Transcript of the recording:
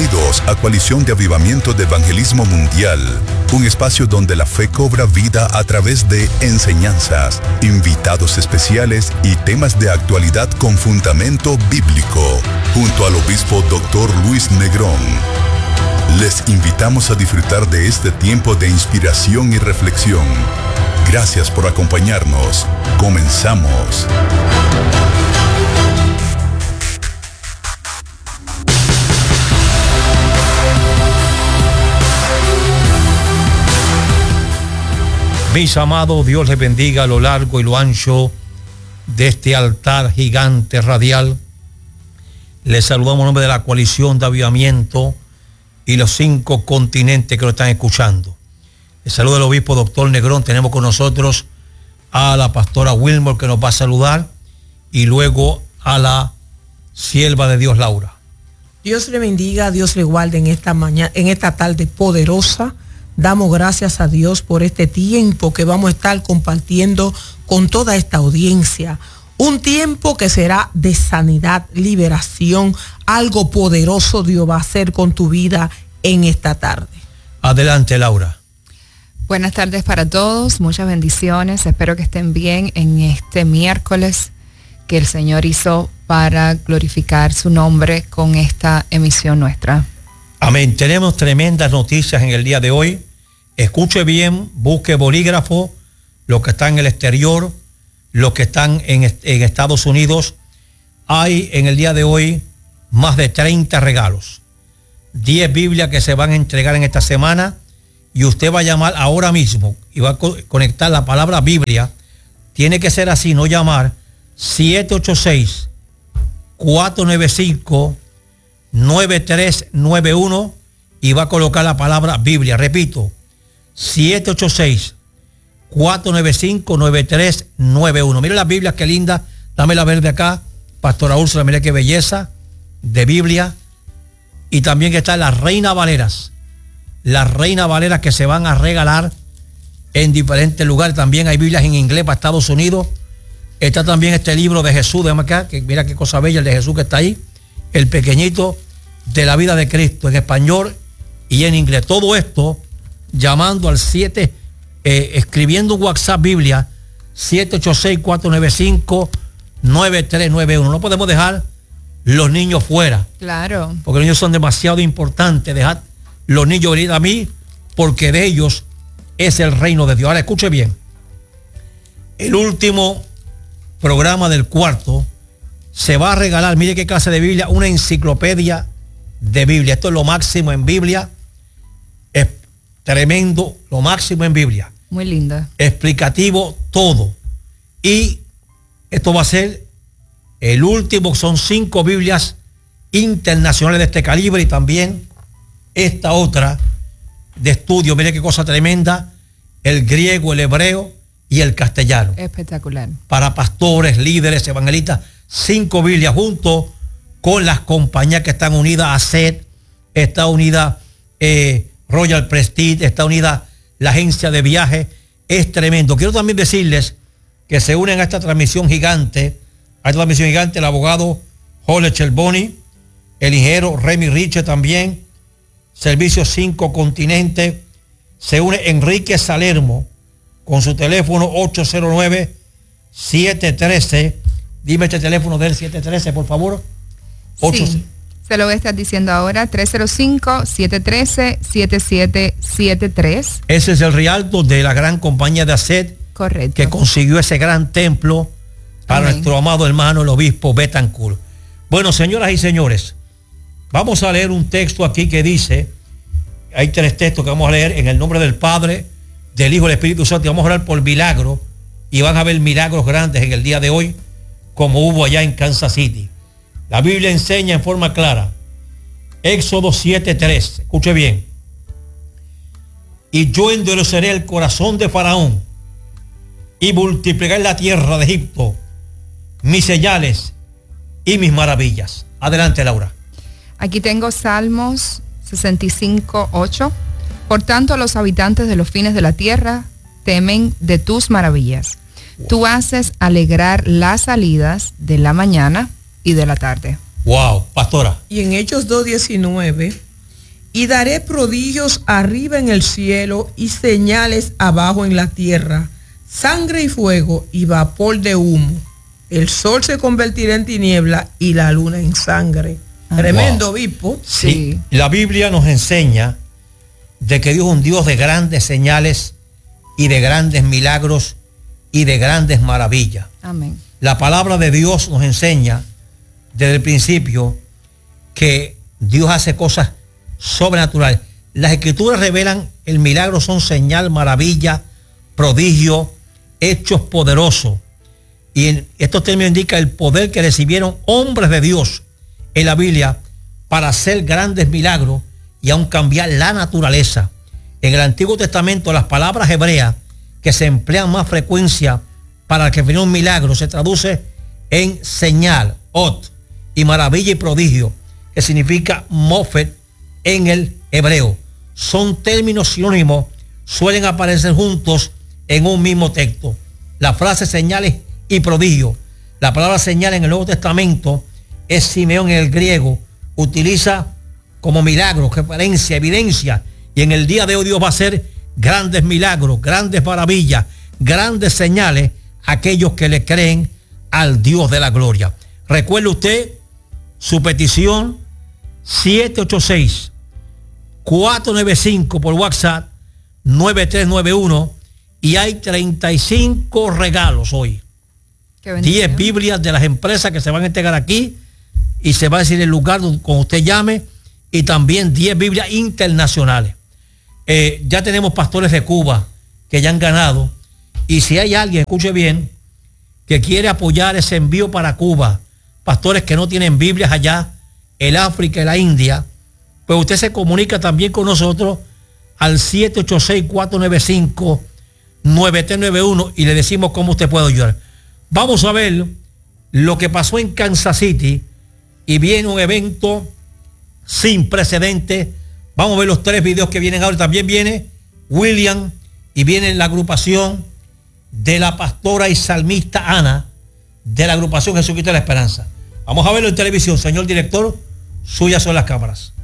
Bienvenidos a Coalición de Avivamiento de Evangelismo Mundial, un espacio donde la fe cobra vida a través de enseñanzas, invitados especiales y temas de actualidad con fundamento bíblico, junto al obispo Dr. Luis Negrón. Les invitamos a disfrutar de este tiempo de inspiración y reflexión. Gracias por acompañarnos. Comenzamos. Mis amados, Dios les bendiga a lo largo y lo ancho de este altar gigante radial. Les saludamos en nombre de la Coalición de Avivamiento y los 5 continentes que lo están escuchando. Les saluda el obispo Dr. Negrón. Tenemos con nosotros a la pastora Wilmer, que nos va a saludar, y luego a la sierva de Dios, Laura. Dios le bendiga, Dios le guarde en esta mañana, en esta tarde poderosa. Damos gracias a Dios por este tiempo que vamos a estar compartiendo con toda esta audiencia. Un tiempo que será de sanidad, liberación. Algo poderoso Dios va a hacer con tu vida en esta tarde. Adelante, Laura. Buenas tardes para todos, muchas bendiciones. Espero que estén bien en este miércoles que el Señor hizo para glorificar su nombre con esta emisión nuestra. Amén. Tenemos tremendas noticias en el día de hoy. Escuche bien, busque bolígrafo, los que están en el exterior, los que están en Estados Unidos. Hay en el día de hoy más de 30 regalos. 10 Biblias que se van a entregar en esta semana, y usted va a llamar ahora mismo y va a conectar la palabra Biblia. Tiene que ser así, no llamar. 786-495-9391 y va a colocar la palabra Biblia. Repito, 786-495-9391. Mire las Biblias, qué linda. Dame la verde acá, Pastora Úrsula, mire qué belleza de Biblia. Y también que están las Reina Valeras. Las Reina Valeras que se van a regalar en diferentes lugares. También hay Biblias en inglés para Estados Unidos. Está también este libro de Jesús, déjame acá, que mira qué cosa bella, el de Jesús que está ahí, el pequeñito de la vida de Cristo, en español y en inglés. Todo esto llamando al escribiendo un WhatsApp Biblia, 786-495-9391. No podemos dejar los niños fuera. Claro. Porque los niños son demasiado importantes. Dejar los niños venir a mí, porque de ellos es el reino de Dios. Ahora escuche bien. El último programa del cuarto se va a regalar, mire qué clase de Biblia, una enciclopedia de Biblia. Esto es lo máximo en Biblia. Es tremendo, lo máximo en Biblia. Muy linda. Explicativo todo. Y esto va a ser el último. Son 5 Biblias internacionales de este calibre, y también esta otra de estudio. Mire qué cosa tremenda. El griego, el hebreo y el castellano. Espectacular. Para pastores, líderes, evangelistas. 5 Biblias junto con las compañías que están unidas a SED, está unida Royal Prestige, está unida la agencia de viaje. Es tremendo. Quiero también decirles que se unen a esta transmisión gigante, el abogado Jorge Cherboni, el ingeniero Remy Riche también, Servicios 5 Continentes. Se une Enrique Salermo con su teléfono 809-713. Dime este teléfono del 713, por favor. Sí, se lo voy a estar diciendo ahora. 305-713-7773. Ese es el Rialto de la gran compañía de ACED. Correcto. Que consiguió ese gran templo para nuestro amado hermano, el obispo Betancourt. Bueno, señoras y señores, vamos a leer un texto aquí que dice, hay 3 textos que vamos a leer en el nombre del Padre, del Hijo y del Espíritu Santo, y vamos a orar por milagros, y van a haber milagros grandes en el día de hoy, como hubo allá en Kansas City. La Biblia enseña en forma clara, Éxodo 7:3, escuche bien: y yo endureceré el corazón de Faraón y multiplicaré la tierra de Egipto mis señales y mis maravillas. Adelante, Laura. Aquí tengo Salmos 65:8. Por tanto, los habitantes de los fines de la tierra temen de tus maravillas. Tú haces alegrar las salidas de la mañana y de la tarde. Wow, pastora. Y en Hechos 2:19 Y daré prodigios arriba en el cielo y señales abajo en la tierra, sangre y fuego y vapor de humo. El sol se convertirá en tiniebla y la luna en sangre. Tremendo, obispo. Sí. La Biblia nos enseña de que Dios es un Dios de grandes señales y de grandes milagros y de grandes maravillas. Amén. La palabra de Dios nos enseña desde el principio que Dios hace cosas sobrenaturales. Las escrituras revelan el milagro, son señal, maravilla, prodigio, hechos poderosos. Y en estos términos indica el poder que recibieron hombres de Dios en la Biblia para hacer grandes milagros y aún cambiar la naturaleza. En el Antiguo Testamento las palabras hebreas que se emplean más frecuencia para referir un milagro se traduce en señal, ot, y maravilla y prodigio, que significa mofet en el hebreo. Son términos sinónimos, suelen aparecer juntos en un mismo texto. La frase señales y prodigio, la palabra señal en el Nuevo Testamento es Simeón en el griego, utiliza como milagro, referencia, evidencia, y en el día de hoy Dios va a hacer grandes milagros, grandes maravillas, grandes señales a aquellos que le creen al Dios de la gloria. Recuerde usted su petición 786-495 por WhatsApp 9391 y hay 35 regalos hoy. 10 Biblias de las empresas que se van a entregar aquí y se va a decir el lugar donde usted llame, y también 10 Biblias internacionales. Ya tenemos pastores de Cuba que ya han ganado, y si hay alguien, escuche bien, que quiere apoyar ese envío para Cuba, pastores que no tienen Biblias allá, el África y la India, pues usted se comunica también con nosotros al 786-495-9391 y le decimos cómo usted puede ayudar. Vamos a ver lo que pasó en Kansas City, y viene un evento sin precedentes. Vamos a ver los 3 videos que vienen ahora. También viene William y viene la agrupación de la pastora y salmista Ana de la agrupación Jesucristo de la Esperanza. Vamos a verlo en televisión. Señor director, suyas son las cámaras.